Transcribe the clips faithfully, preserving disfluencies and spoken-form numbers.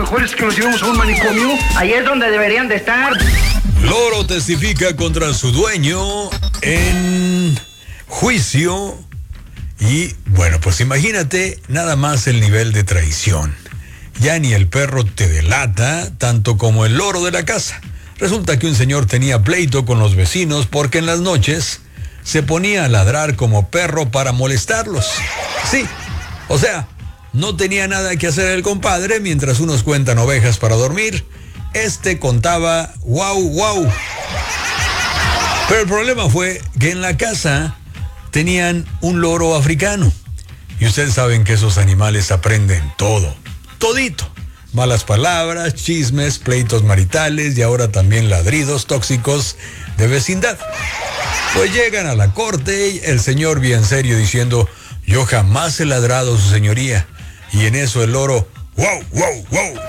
mejor es que nos llevemos a un manicomio. Ahí es donde deberían de estar. Loro testifica contra su dueño en juicio. Y bueno, pues imagínate nada más el nivel de traición. Ya ni el perro te delata, tanto como el loro de la casa. Resulta que un señor tenía pleito con los vecinos porque en las noches se ponía a ladrar como perro para molestarlos. Sí, o sea, no tenía nada que hacer el compadre mientras unos cuentan ovejas para dormir. Este contaba wow, wow. Pero el problema fue que en la casa tenían un loro africano. Y ustedes saben que esos animales aprenden todo, todito. Malas palabras, chismes, pleitos maritales y ahora también ladridos tóxicos de vecindad. Pues llegan a la corte y el señor bien serio diciendo: yo jamás he ladrado, su señoría. Y en eso el loro, wow, wow, wow.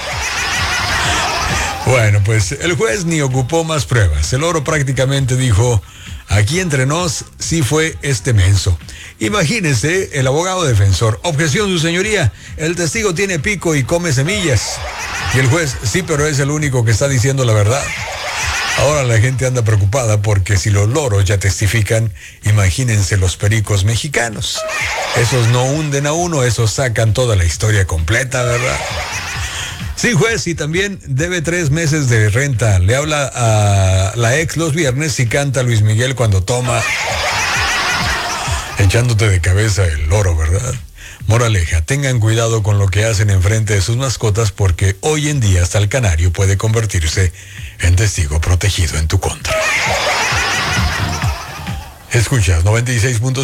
Bueno, pues el juez ni ocupó más pruebas. El loro prácticamente dijo: aquí entre nos sí fue este menso. Imagínese el abogado defensor. Objeción, su señoría. El testigo tiene pico y come semillas. Y el juez: sí, pero es el único que está diciendo la verdad. Ahora la gente anda preocupada porque si los loros ya testifican, imagínense los pericos mexicanos. Esos no hunden a uno, esos sacan toda la historia completa, ¿verdad? Sí, juez, y también debe tres meses de renta. Le habla a la ex los viernes y canta Luis Miguel cuando toma, echándote de cabeza el loro, ¿verdad? Moraleja, tengan cuidado con lo que hacen enfrente de sus mascotas porque hoy en día hasta el canario puede convertirse en testigo protegido en tu contra. Escuchas noventa y seis punto